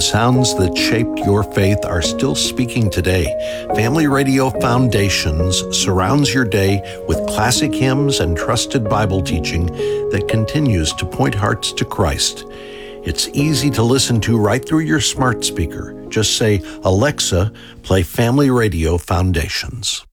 sounds that shaped your faith are still speaking today. Family Radio Foundations surrounds your day with classic hymns and trusted Bible teaching that continues to point hearts to Christ. It's easy to listen to right through your smart speaker. Just say, "Alexa, play Family Radio Foundations."